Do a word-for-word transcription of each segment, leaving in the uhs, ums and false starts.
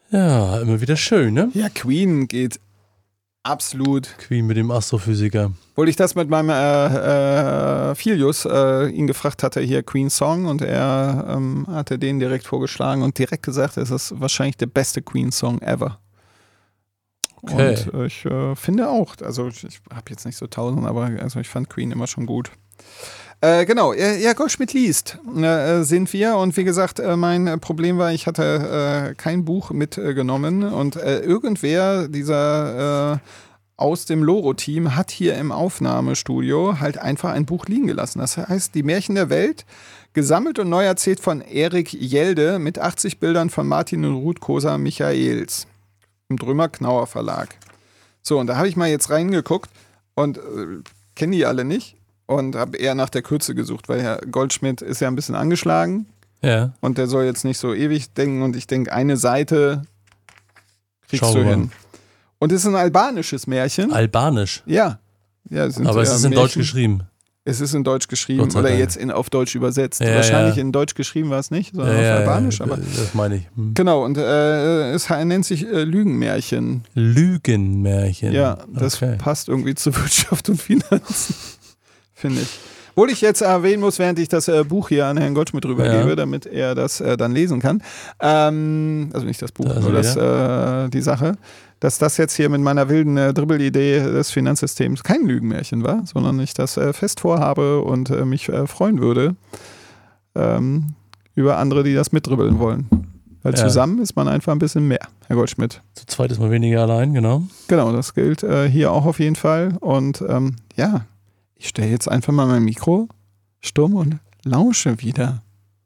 Ja, immer wieder schön, ne? Ja, Queen geht absolut. Queen mit dem Astrophysiker. Obwohl ich das mit meinem äh, äh, Filius äh, ihn gefragt hatte, hier Queen Song, und er ähm, hatte den direkt vorgeschlagen und direkt gesagt, es ist wahrscheinlich der beste Queen Song ever. Okay. Und äh, ich äh, finde auch, also ich, ich habe jetzt nicht so tausend, aber also ich fand Queen immer schon gut. Äh, genau, ja, Goldschmidt liest äh, sind wir, und wie gesagt, äh, mein Problem war, ich hatte äh, kein Buch mitgenommen, und äh, irgendwer dieser äh, aus dem Loro-Team hat hier im Aufnahmestudio halt einfach ein Buch liegen gelassen. Das heißt, die Märchen der Welt, gesammelt und neu erzählt von Erik Jelde mit achtzig Bildern von Martin und Ruth Kosa Michaels im Drömer-Knauer Verlag. So, und da habe ich mal jetzt reingeguckt und äh, kenne die alle nicht. Und habe eher nach der Kürze gesucht, weil Herr Goldschmidt ist ja ein bisschen angeschlagen. Ja. Und der soll jetzt nicht so ewig denken. Und ich denke, eine Seite kriegst Schauen du wir hin. mal. Und es ist ein albanisches Märchen. Albanisch. Ja. ja es sind, Aber es äh, ist in Märchen. Deutsch geschrieben. Es ist in Deutsch geschrieben Gott sei oder Dank. jetzt in, auf Deutsch übersetzt. Ja, Wahrscheinlich ja. in Deutsch geschrieben war es nicht, sondern Ja, auf ja, Albanisch. ja, Aber das meine ich. Hm. genau, und äh, es nennt sich äh, Lügenmärchen. Lügenmärchen. Ja, das Okay. passt irgendwie zu Wirtschaft und Finanzen, finde ich. Obwohl ich jetzt erwähnen muss, während ich das äh, Buch hier an Herrn Goldschmidt rübergebe, Ja. damit er das äh, dann lesen kann. Ähm, also nicht das Buch, Da ist nur er das, äh, die Sache. Dass das jetzt hier mit meiner wilden äh, Dribbelidee des Finanzsystems kein Lügenmärchen war, sondern ich das äh, fest vorhabe und äh, mich äh, freuen würde ähm, über andere, die das mitdribbeln wollen. Weil Ja. zusammen ist man einfach ein bisschen mehr, Herr Goldschmidt. Zu zweit ist man weniger allein, genau. Genau, das gilt äh, hier auch auf jeden Fall. Und ähm, ja, ich stelle jetzt einfach mal mein Mikro stumm und lausche wieder.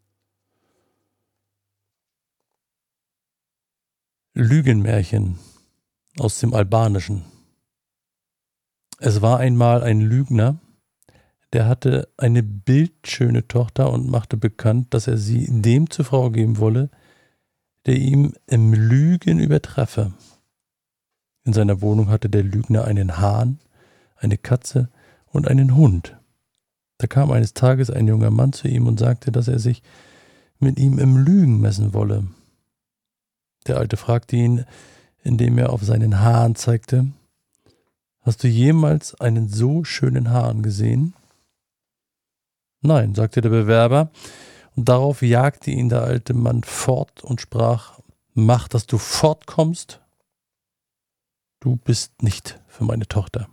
Lügenmärchen aus dem Albanischen. Es war einmal ein Lügner, der hatte eine bildschöne Tochter und machte bekannt, dass er sie dem zur Frau geben wolle, der ihm im Lügen übertreffe. In seiner Wohnung hatte der Lügner einen Hahn, eine Katze und einen Hund. Da kam eines Tages ein junger Mann zu ihm und sagte, dass er sich mit ihm im Lügen messen wolle. Der Alte fragte ihn, indem er auf seinen Hahn zeigte: Hast du jemals einen so schönen Hahn gesehen? Nein, sagte der Bewerber, und darauf jagte ihn der alte Mann fort und sprach: Mach, dass du fortkommst, du bist nicht für meine Tochter.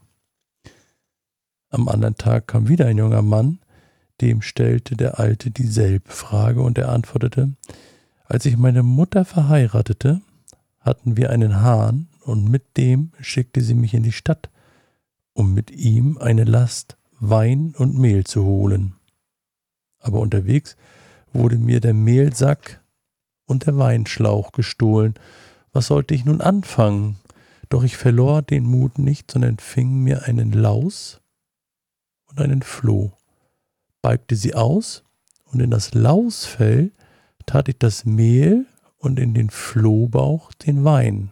Am anderen Tag kam wieder ein junger Mann, dem stellte der Alte dieselbe Frage, und er antwortete: Als ich meine Mutter verheiratete, hatten wir einen Hahn, und mit dem schickte sie mich in die Stadt, um mit ihm eine Last Wein und Mehl zu holen. Aber unterwegs wurde mir der Mehlsack und der Weinschlauch gestohlen. Was sollte ich nun anfangen? Doch ich verlor den Mut nicht, sondern fing mir einen Laus und einen Floh, balgte sie aus, und in das Lausfell tat ich das Mehl und in den Flohbauch den Wein.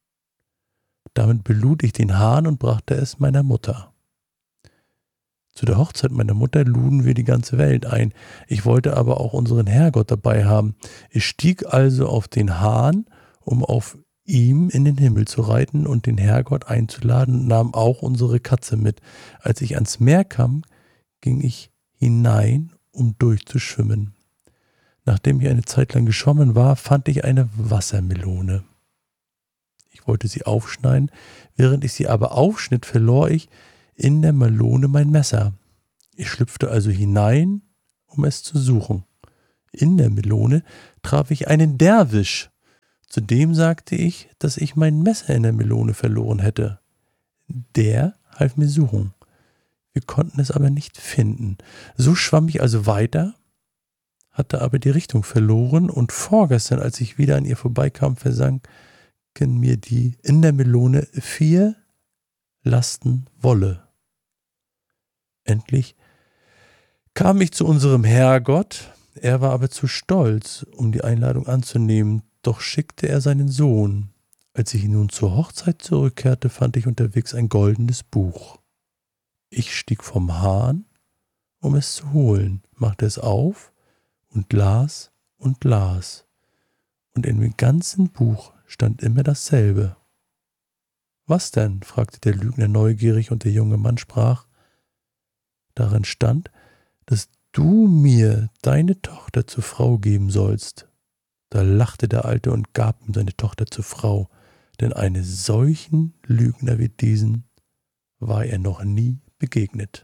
Damit belud ich den Hahn und brachte es meiner Mutter. Zu der Hochzeit meiner Mutter luden wir die ganze Welt ein. Ich wollte aber auch unseren Herrgott dabei haben. Ich stieg also auf den Hahn, um auf ihm in den Himmel zu reiten und den Herrgott einzuladen, und nahm auch unsere Katze mit. Als ich ans Meer kam, ging ich hinein, um durchzuschwimmen. Nachdem ich eine Zeit lang geschwommen war, fand ich eine Wassermelone. Ich wollte sie aufschneiden, während ich sie aber aufschnitt, verlor ich in der Melone mein Messer. Ich schlüpfte also hinein, um es zu suchen. In der Melone traf ich einen Derwisch. Zudem sagte ich, dass ich mein Messer in der Melone verloren hätte. Der half mir suchen. Wir konnten es aber nicht finden. So schwamm ich also weiter, hatte aber die Richtung verloren, und vorgestern, als ich wieder an ihr vorbeikam, versanken mir die in der Melone vier Lasten Wolle. Endlich kam ich zu unserem Herrgott, er war aber zu stolz, um die Einladung anzunehmen, doch schickte er seinen Sohn. Als ich nun zur Hochzeit zurückkehrte, fand ich unterwegs ein goldenes Buch. Ich stieg vom Hahn, um es zu holen, machte es auf und las und las. Und in dem ganzen Buch stand immer dasselbe. Was denn? Fragte der Lügner neugierig, und der junge Mann sprach: Darin stand, dass du mir deine Tochter zur Frau geben sollst. Da lachte der Alte und gab ihm seine Tochter zur Frau, denn einen solchen Lügner wie diesen war er noch nie begegnet.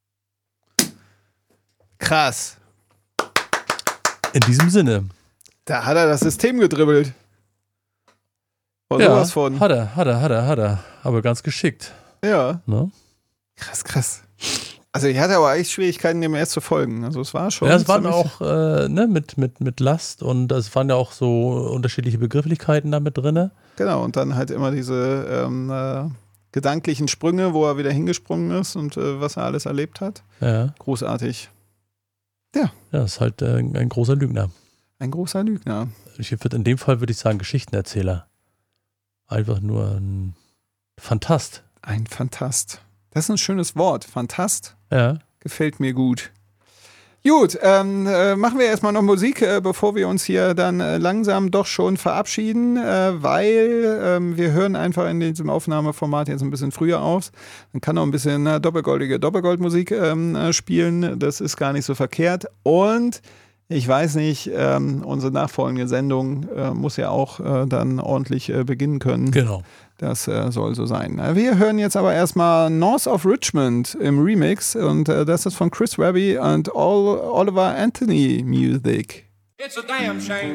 Krass. In diesem Sinne. Da hat er das System gedribbelt. War Ja, sowas von. hat er, hat er, hat er, hat er. Aber ganz geschickt. Ja. Ne? Krass, krass. Also ich hatte aber echt Schwierigkeiten, dem erst zu folgen. Also es war schon. Ja, es waren ziemlich- auch äh, ne, mit, mit, mit Last, und es waren ja auch so unterschiedliche Begrifflichkeiten da mit drin. Genau, und dann halt immer diese ähm, äh, gedanklichen Sprünge, wo er wieder hingesprungen ist und äh, was er alles erlebt hat. Ja, Großartig. ja, ist halt äh, ein großer Lügner. Ein großer Lügner. Ich würd, in dem Fall würde ich sagen Geschichtenerzähler. Einfach nur ein Fantast. Ein Fantast. Das ist ein schönes Wort. Fantast. Ja. Gefällt mir gut. Gut, ähm, äh, machen wir erstmal noch Musik, äh, bevor wir uns hier dann äh, langsam doch schon verabschieden, äh, weil ähm, wir hören einfach in diesem Aufnahmeformat jetzt ein bisschen früher auf. Man kann auch ein bisschen äh, doppelgoldige Doppelgoldmusik ähm, äh, spielen, das ist gar nicht so verkehrt. Und ich weiß nicht, ähm, unsere nachfolgende Sendung äh, muss ja auch äh, dann ordentlich äh, beginnen können. Genau. Das äh, soll so sein. Wir hören jetzt aber erstmal North of Richmond im Remix, und äh, das ist von Chris Webby und All Oliver Anthony Music. It's a damn shame.